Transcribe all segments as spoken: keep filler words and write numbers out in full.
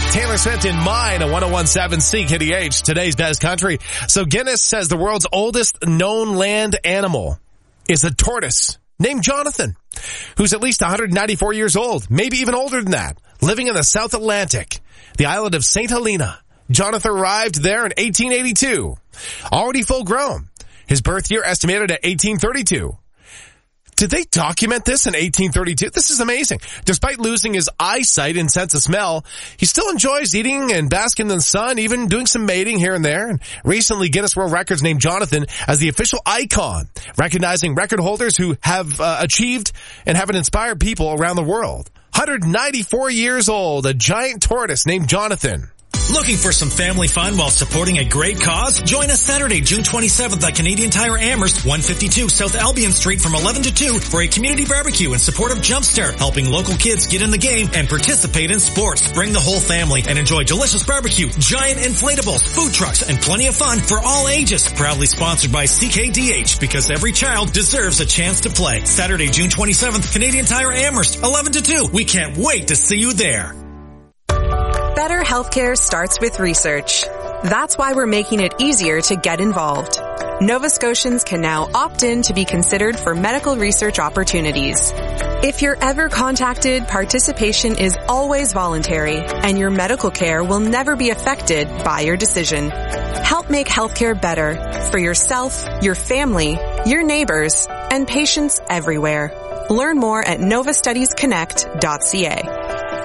Taylor Swift in Mine at one oh one point seven C K D H, today's best country. So Guinness says the world's oldest known land animal is a tortoise named Jonathan, who's at least one hundred ninety-four years old, maybe even older than that, living in the South Atlantic, the island of Saint Helena. Jonathan arrived there in eighteen eighty-two, already full grown. His birth year estimated at eighteen thirty-two. Did they document this in eighteen thirty-two? This is amazing. Despite losing his eyesight and sense of smell, he still enjoys eating and basking in the sun, even doing some mating here and there. And recently, Guinness World Records named Jonathan as the official icon, recognizing record holders who have uh, achieved and have inspired people around the world. one hundred ninety-four years old, a giant tortoise named Jonathan. Looking for some family fun while supporting a great cause? Join us Saturday, June twenty-seventh at Canadian Tire Amherst, one fifty-two South Albion Street from eleven to two for a community barbecue in support of Jumpstart, helping local kids get in the game and participate in sports. Bring the whole family and enjoy delicious barbecue, giant inflatables, food trucks, and plenty of fun for all ages. Proudly sponsored by C K D H, because every child deserves a chance to play. Saturday, June twenty-seventh, Canadian Tire Amherst, eleven to two. We can't wait to see you there. Better healthcare starts with research. That's why we're making it easier to get involved. Nova Scotians can now opt in to be considered for medical research opportunities. If you're ever contacted, participation is always voluntary, and your medical care will never be affected by your decision. Help make healthcare better for yourself, your family, your neighbors, and patients everywhere. Learn more at nova studies connect dot c a.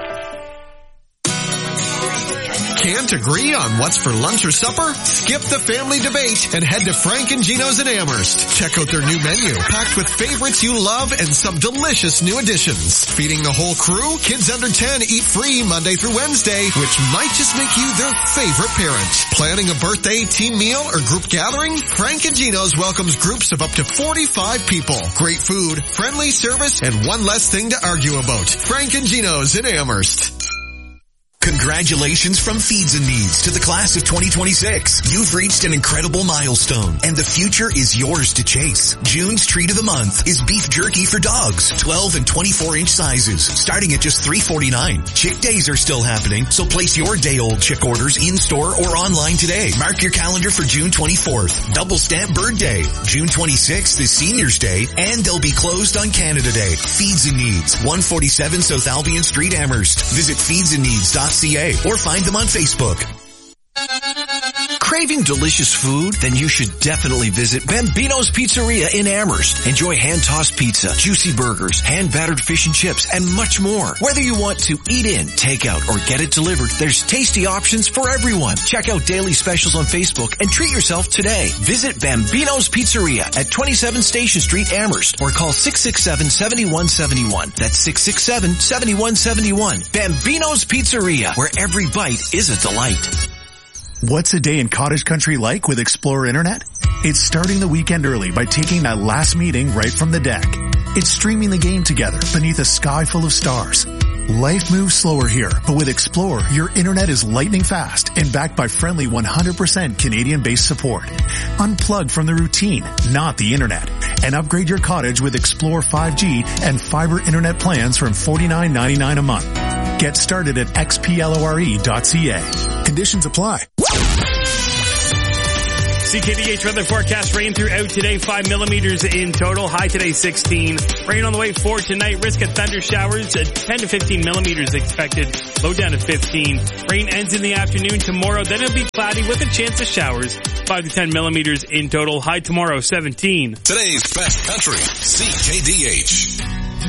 Can't agree on what's for lunch or supper? Skip the family debate and head to Frank and Gino's in Amherst. Check out their new menu, packed with favorites you love and some delicious new additions. Feeding the whole crew? Kids under ten eat free Monday through Wednesday, which might just make you their favorite parent. Planning a birthday, team meal, or group gathering? Frank and Gino's welcomes groups of up to forty-five people. Great food, friendly service, and one less thing to argue about. Frank and Gino's in Amherst. Congratulations from Feeds and Needs to the class of twenty twenty-six. You've reached an incredible milestone, and the future is yours to chase. June's treat of the month is beef jerky for dogs, twelve and twenty-four inch sizes, starting at just three forty-nine. Chick days are still happening, so place your day-old chick orders in-store or online today. Mark your calendar for June twenty-fourth, Double Stamp Bird Day. June twenty-sixth is Seniors Day, and they'll be closed on Canada Day. Feeds and Needs, one forty-seven South Albion Street, Amherst. Visit feeds and needs dot c a or find them on Facebook. Craving delicious food? Then you should definitely visit Bambino's Pizzeria in Amherst. Enjoy hand-tossed pizza, juicy burgers, hand-battered fish and chips, and much more. Whether you want to eat in, take out, or get it delivered, there's tasty options for everyone. Check out daily specials on Facebook and treat yourself today. Visit Bambino's Pizzeria at twenty-seven Station Street, Amherst, or call six six seven, seven one seven one. That's six six seven, seven one seven one. Bambino's Pizzeria, where every bite is a delight. What's a day in cottage country like with Explorer Internet? It's starting the weekend early by taking that last meeting right from the deck. It's streaming the game together beneath a sky full of stars. Life moves slower here, but with Explorer, your internet is lightning fast and backed by friendly one hundred percent Canadian-based support. Unplug from the routine, not the internet, and upgrade your cottage with Explorer five G and fiber internet plans from forty-nine ninety-nine a month. Get started at x p lore dot c a. Conditions apply. C K D H weather forecast: rain throughout today, five millimeters in total. High today, sixteen. Rain on the way for tonight. Risk of thunder showers, ten to fifteen millimeters expected. Low down to fifteen. Rain ends in the afternoon tomorrow. Then it'll be cloudy with a chance of showers. five to ten millimeters in total. High tomorrow, seventeen. Today's best country, C K D H.